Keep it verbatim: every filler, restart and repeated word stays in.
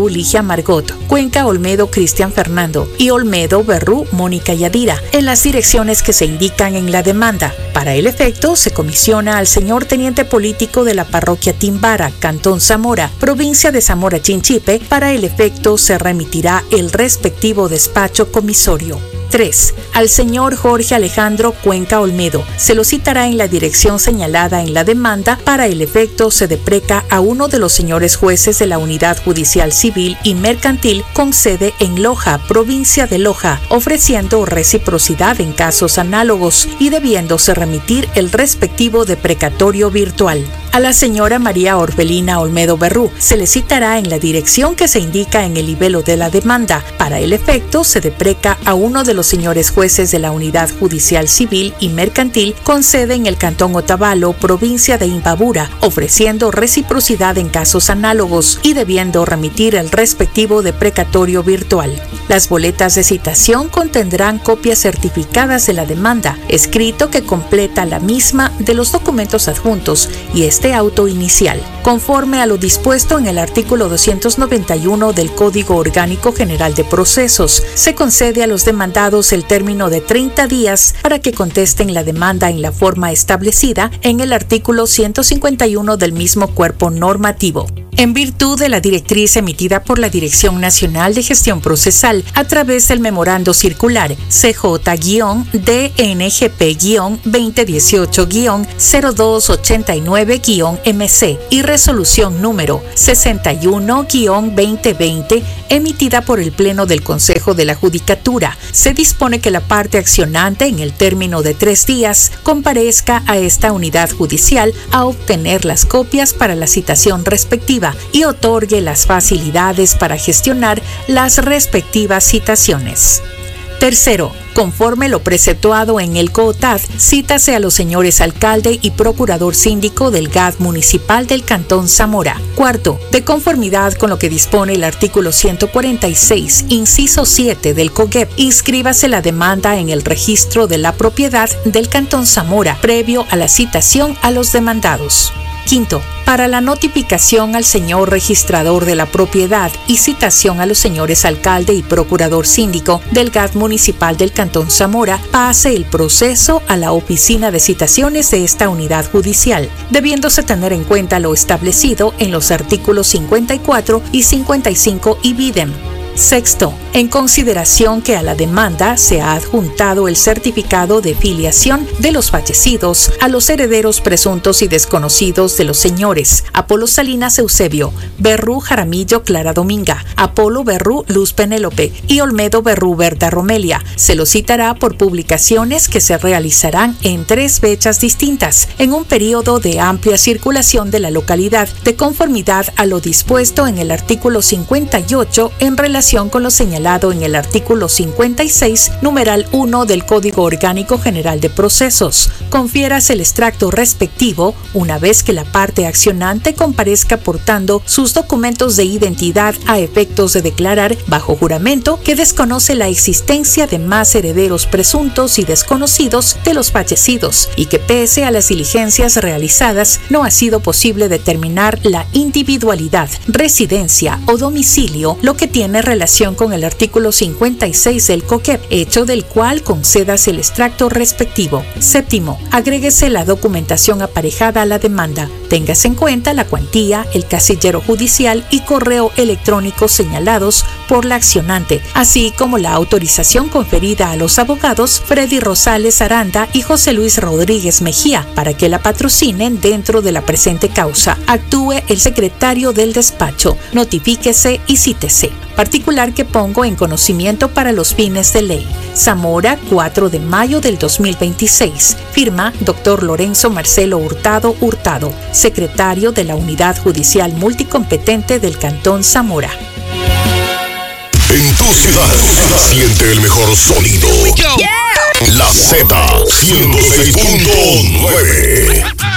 Berrú Ligia Margot, Cuenca Olmedo Cristian Fernando y Olmedo Berrú Mónica Yadira, en las direcciones que se indican en la demanda. Para el efecto, se comisiona al señor teniente político de la parroquia Timbara, Cantón Zamora, provincia de Zamora Chinchipe. Para el efecto, se remitirá el respectivo despacho comisorio. tres. Al señor Jorge Alejandro Cuenca Olmedo. Se lo citará en la dirección señalada en la demanda. Para el efecto, se depreca a uno de los señores jueces de la Unidad Judicial Civil y Mercantil con sede en Loja, provincia de Loja, ofreciendo reciprocidad en casos análogos y debiéndose remitir el respectivo deprecatorio virtual. A la señora María Orbelina Olmedo Berrú se le citará en la dirección que se indica en el libelo de la demanda. Para el efecto, se depreca a uno de los señores jueces de la Unidad Judicial Civil y Mercantil con sede en el Cantón Otavalo, provincia de Imbabura, ofreciendo reciprocidad en casos análogos y debiendo remitir el respectivo deprecatorio virtual. Las boletas de citación contendrán copias certificadas de la demanda, escrito que completa la misma de los documentos adjuntos y este auto inicial. Conforme a lo dispuesto en el artículo doscientos noventa y uno del Código Orgánico General de Procesos, se concede a los demandados el término de treinta días para que contesten la demanda en la forma establecida en el artículo ciento cincuenta y uno del mismo cuerpo normativo. En virtud de la directriz emitida por la Dirección Nacional de Gestión Procesal a través del Memorando Circular C J D N G P veinte dieciocho cero dos ochenta y nueve M C y resolución número sesenta y uno veinte veinte emitida por el Pleno del Consejo de la Judicatura, se dispone que la parte accionante en el término de tres días comparezca a esta unidad judicial a obtener las copias para la citación respectiva y otorgue las facilidades para gestionar las respectivas citaciones. Tercero, conforme lo preceptuado en el COTAD, cítase a los señores alcalde y procurador síndico del G A D municipal del Cantón Zamora. Cuarto, de conformidad con lo que dispone el artículo ciento cuarenta y seis, inciso siete del COGEP, inscríbase la demanda en el registro de la propiedad del Cantón Zamora, previo a la citación a los demandados. Quinto, para la notificación al señor registrador de la propiedad y citación a los señores alcalde y procurador síndico del G A D municipal del Cantón Zamora, pase el proceso a la oficina de citaciones de esta unidad judicial, debiéndose tener en cuenta lo establecido en los artículos cincuenta y cuatro y cincuenta y cinco y videm. Sexto, en consideración que a la demanda se ha adjuntado el certificado de filiación de los fallecidos a los herederos presuntos y desconocidos de los señores Apolo Salinas Eusebio, Berrú Jaramillo Clara Dominga, Apolo Berrú Luz Penélope y Olmedo Berrú Berta Romelia, se lo citará por publicaciones que se realizarán en tres fechas distintas, en un periodo de amplia circulación de la localidad, de conformidad a lo dispuesto en el artículo cincuenta y ocho en relación con lo señalado en el artículo cincuenta y seis, numeral uno del Código Orgánico General de Procesos. Confieras el extracto respectivo una vez que la parte accionante comparezca portando sus documentos de identidad a efectos de declarar bajo juramento que desconoce la existencia de más herederos presuntos y desconocidos de los fallecidos y que pese a las diligencias realizadas no ha sido posible determinar la individualidad, residencia o domicilio, lo que tiene relación relación con el artículo cincuenta y seis del COGEP, hecho del cual concedas el extracto respectivo. Séptimo, agréguese la documentación aparejada a la demanda. Tengas en cuenta la cuantía, el casillero judicial y correo electrónico señalados por la accionante, así como la autorización conferida a los abogados Freddy Rosales Aranda y José Luis Rodríguez Mejía para que la patrocinen dentro de la presente causa. Actúe el secretario del despacho, notifíquese y cítese. Particular que pongo en conocimiento para los fines de ley. Zamora, cuatro de mayo del dos mil veintiséis. Firma doctor Lorenzo Marcelo Hurtado Hurtado, secretario de la Unidad Judicial Multicompetente del Cantón Zamora. En tu ciudad, siente el mejor sonido. La Z ciento seis punto nueve.